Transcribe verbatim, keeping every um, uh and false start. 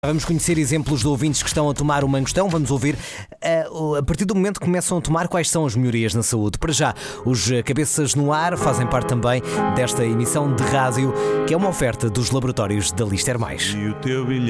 Vamos conhecer exemplos de ouvintes que estão a tomar o Mangostão. Vamos ouvir, uh, a partir do momento que começam a tomar, quais são as melhorias na saúde. Para já, os Cabeças no Ar fazem parte também desta emissão de rádio, que é uma oferta dos laboratórios da Lister Mais. E o teu bilhete